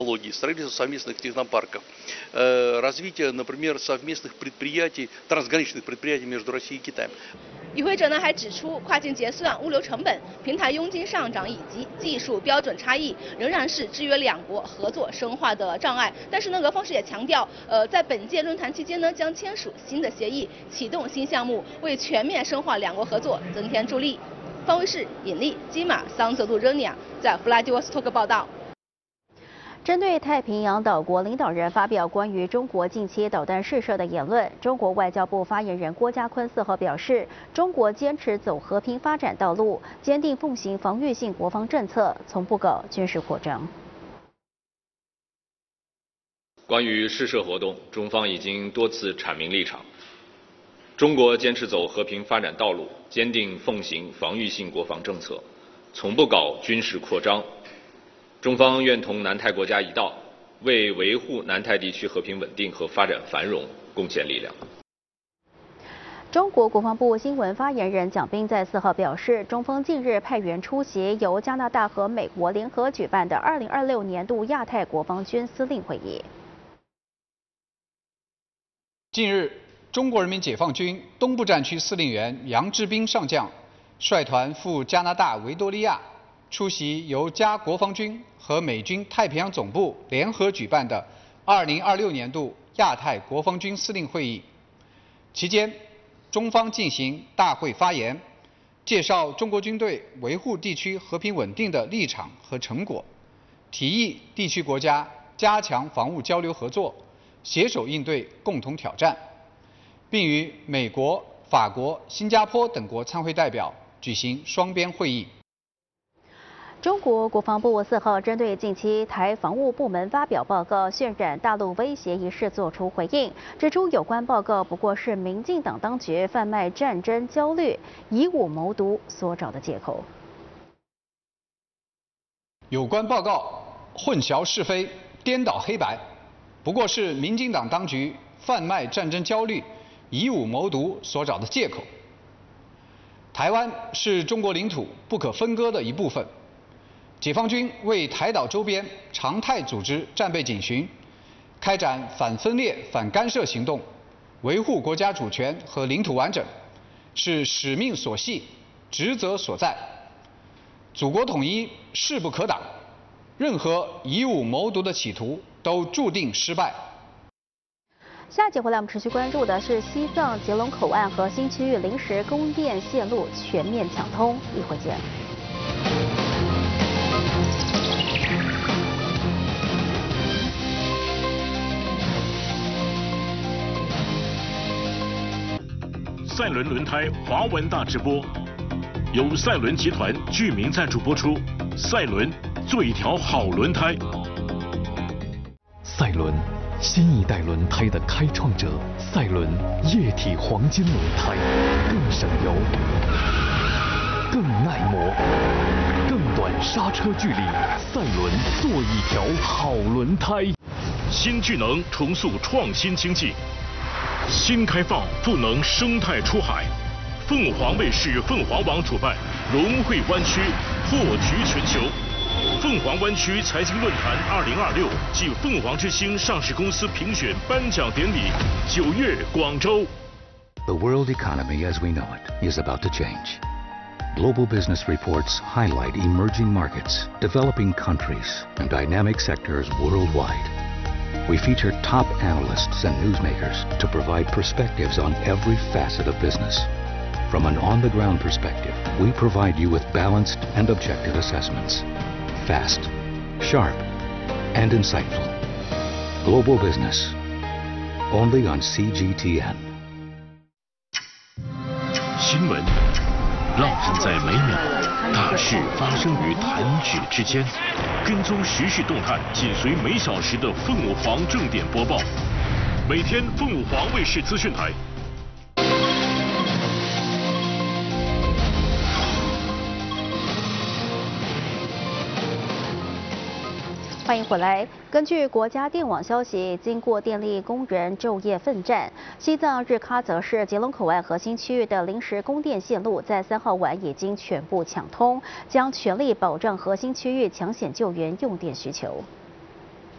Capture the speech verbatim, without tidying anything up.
строительство совместных технопарков, развитие, например, совместных предприятий, трансграничных предприятий между Россией и Китаем. 与会者呢还指出，跨境结算、物流成本、平台佣金上涨以及技术标准差异，仍然是制约两国合作深化的障碍。但是呢，俄方是也强调，呃，在本届论坛期间呢，将签署新的协议，启动新项目，为全面深化两国合作增添助力。方卫视尹丽、基马桑泽杜热尼亚在弗拉迪沃斯托克报道。 针对太平洋岛国领导人发表关于中国近期导弹试射的言论，中国外交部发言人郭家坤四号表示，中国坚持走和平发展道路，坚定奉行防御性国防政策，从不搞军事扩张。 关于试射活动，中方已经多次阐明立场，中国坚持走和平发展道路，坚定奉行防御性国防政策，从不搞军事扩张。 中方愿同南太国家一道，为维护南太地区和平稳定和发展繁荣贡献力量。 中国国防部新闻发言人蒋斌在四号表示，中方近日派员出席由加拿大和美国联合举办的二零二六年度亚太国防军司令会议。 近日，中国人民解放军东部战区司令员杨志斌上将率团赴加拿大维多利亚。 出席由加国防军和美军太平洋总部联合举办的二零二六年度亚太国防军司令会议。期间，中方进行大会发言，介绍中国军队维护地区和平稳定的立场和成果，提议地区国家加强防务交流合作，携手应对共同挑战，并与美国、法国、新加坡等国参会代表举行双边会议。 中国国防部四号针对近期台防务部门发表报告渲染大陆威胁一事作出回应，指出有关报告不过是民进党当局贩卖战争焦虑、以武谋独所找的借口。 有关报告混淆是非、颠倒黑白，不过是民进党当局贩卖战争焦虑、以武谋独所找的借口。台湾是中国领土不可分割的一部分。 解放军为台岛周边常态组织战备警巡，开展反分裂、反干涉行动，维护国家主权和领土完整，是使命所系、职责所在。祖国统一势不可挡，任何以武谋独的企图都注定失败。 下节回来，我们持续关注的是西藏吉隆口岸核心区域临时供电线路全面抢通，一会见。 赛伦轮胎华文大直播，由赛伦集团居民赞助播出。赛伦做一条好轮胎。 赛伦，新一代轮胎的开创者。赛伦液体黄金轮胎，更省油，更耐磨，更短刹车距离。赛伦做一条好轮胎。 新巨能重塑创新经济。 新开放赋能生态出海，凤凰卫视凤凰网主办融汇湾区破局全球，凤凰湾区财经论坛二零二六暨凤凰之星上市公司评选颁奖典礼，九月广州。 The world economy as we know it is about to change. Global business reports highlight emerging markets, developing countries, and dynamic sectors worldwide. We feature top analysts and newsmakers to provide perspectives on every facet of business. From an on-the-ground perspective, we provide you with balanced and objective assessments. Fast, sharp, and insightful. Global Business. Only on C G T N. 新闻浪漫在每秒，大事发生于弹指之间。跟踪时事动态，紧随每小时的凤凰正点播报。每天凤凰卫视资讯台。 欢迎回来。根据国家电网消息，经过电力工人昼夜奋战，西藏日喀则市吉隆口岸核心区域的临时供电线路在三号晚已经全部抢通，将全力保障核心区域抢险救援用电需求。